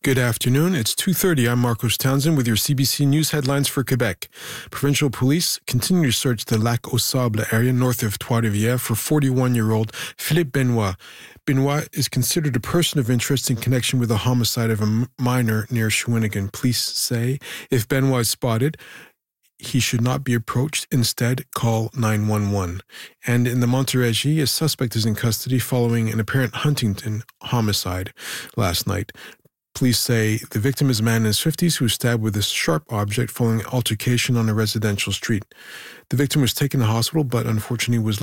Good afternoon. It's 2:30. I'm Marcos Townsend with your CBC News headlines for Quebec. Provincial police continue to search the Lac aux Sables area north of Trois-Rivières for 41-year-old Philippe Benoit. Benoit is considered a person of interest in connection with the homicide of a minor near Shawinigan. Police say if Benoit is spotted, he should not be approached. Instead, call 911. And in the Montérégie, a suspect is in custody following an apparent Huntington homicide last night. Police say the victim is a man in his 50s who was stabbed with a sharp object following an altercation on a residential street. The victim was taken to hospital, but unfortunately was